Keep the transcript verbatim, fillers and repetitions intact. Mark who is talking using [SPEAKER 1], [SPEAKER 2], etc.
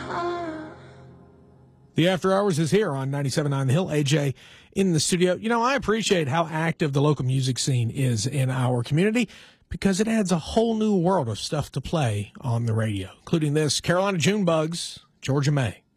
[SPEAKER 1] The After Hours is here on ninety-seven point nine The Hill. A J in the studio. You know, I appreciate how active the local music scene is in our community because it adds a whole new world of stuff to play on the radio, including this Carolina June Bugs, Georgia May.